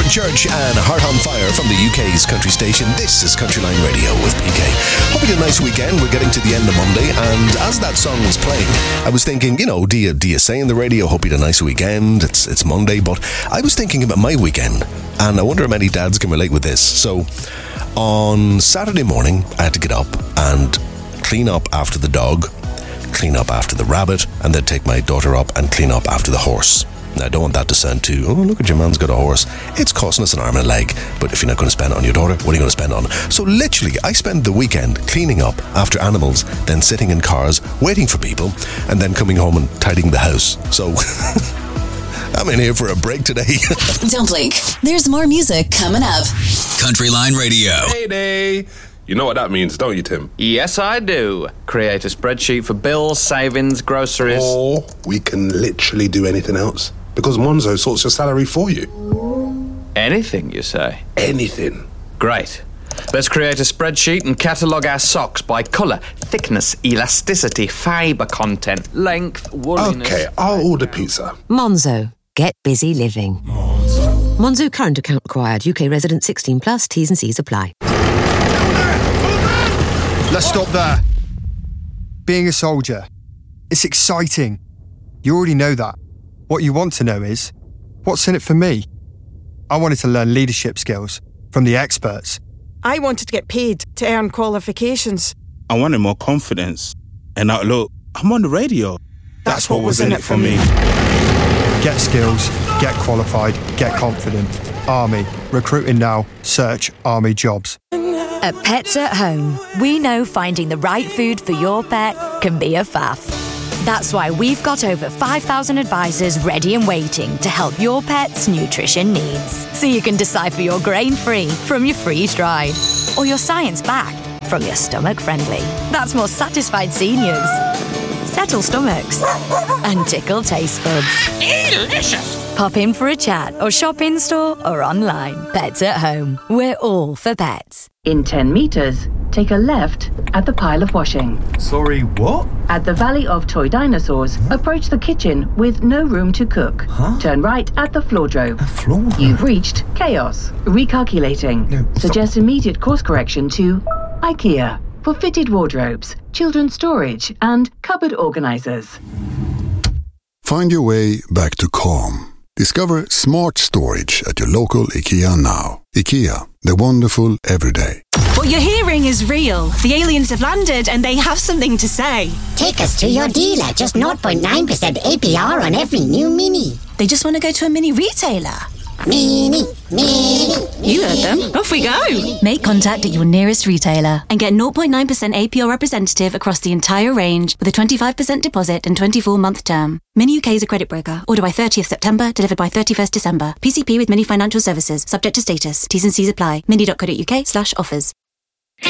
Robert Church and Heart on Fire from the UK's country station. This is Countryline Radio with PK. Hope you had a nice weekend. We're getting to the end of Monday, and as that song was playing, I was thinking, do you say in the radio, hope you had a nice weekend? It's Monday, but I was thinking about my weekend, and I wonder how many dads can relate with this. So, on Saturday morning, I had to get up and clean up after the dog, clean up after the rabbit, and then take my daughter up and clean up after the horse. Now, I don't want that to sound too, oh, look at your man's got a horse. It's costing us an arm and a leg, but if you're not going to spend it on your daughter, what are you going to spend it on? So literally, I spend the weekend cleaning up after animals, then sitting in cars, waiting for people, and then coming home and tidying the house. So, I'm in here for a break today. Don't blink. There's more music coming up. Countryline Radio. Payday. You know what that means, don't you, Tim? Yes, I do. Create a spreadsheet for bills, savings, groceries. Or we can literally do anything else, because Monzo sorts your salary for you. Anything, you say? Anything. Great. Let's create a spreadsheet and catalogue our socks by colour, thickness, elasticity, fibre content, length, wooliness... Okay, I'll order pizza. Monzo. Get busy living. Monzo current account required. UK resident 16 plus. T's and C's apply. Let's stop there. Being a soldier, it's exciting. You already know that. What you want to know is, what's in it for me? I wanted to learn leadership skills from the experts. I wanted to get paid to earn qualifications. I wanted more confidence. And now, look, I'm on the radio. That's what was in it for me. Get skills, get qualified, get confident. Army. Recruiting now. Search Army jobs. At Pets at Home, we know finding the right food for your pet can be a faff. That's why we've got over 5,000 advisors ready and waiting to help your pet's nutrition needs. So you can decipher your grain-free from your freeze-dried, or your science-backed from your stomach-friendly. That's more satisfied seniors, settle stomachs, and tickle taste buds. Delicious! Pop in for a chat or shop in-store or online. Pets at Home. We're all for pets. In 10 metres, take a left at the pile of washing. Sorry, what? At the Valley of Toy Dinosaurs, approach the kitchen with no room to cook. Huh? Turn right at the floordrobe. A floordrobe? You've reached chaos. Recalculating. No, Suggest immediate course correction to IKEA for fitted wardrobes, children's storage, and cupboard organisers. Find your way back to calm. Discover smart storage at your local IKEA now. IKEA, the wonderful everyday. What you're hearing is real. The aliens have landed and they have something to say. Take us to your dealer. Just 0.9% APR on every new Mini. They just want to go to a mini retailer. Mini. You heard them. Off we go. Make contact at your nearest retailer and get 0.9% APR representative across the entire range with a 25% deposit and 24-month term. Mini UK is a credit broker. Order by 30th September, delivered by 31st December. PCP with Mini Financial Services. Subject to status. T's and C's apply. mini.co.uk/offers.